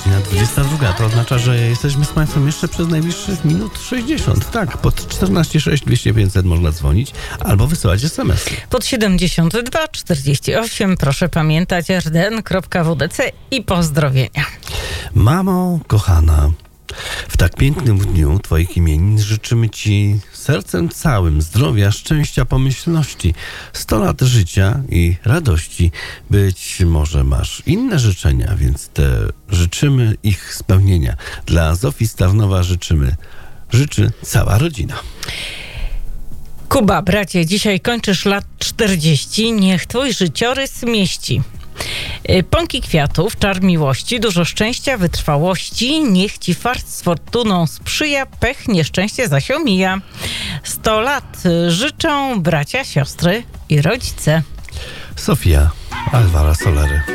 godzina 22. To oznacza, że jesteśmy z Państwem jeszcze przez najbliższych minut 60. Tak, pod 146 200 500 można dzwonić albo wysyłać SMS-y. Pod 72 48 proszę pamiętać rdn.wdc i pozdrowienia. Mamo kochana, w tak pięknym dniu Twoich imienin życzymy Ci sercem całym zdrowia, szczęścia, pomyślności, 100 lat życia i radości. Być może masz inne życzenia, więc życzymy ich spełnienia. Dla Zofii z Tarnowa życzy cała rodzina. Kuba, bracie, dzisiaj kończysz lat 40, niech twój życiorys mieści pąki kwiatów, czar miłości, dużo szczęścia, wytrwałości, niech ci fart z fortuną sprzyja, pech, nieszczęście zaś omija. 100 lat życzą bracia, siostry i rodzice. Sofia Alvara Solery.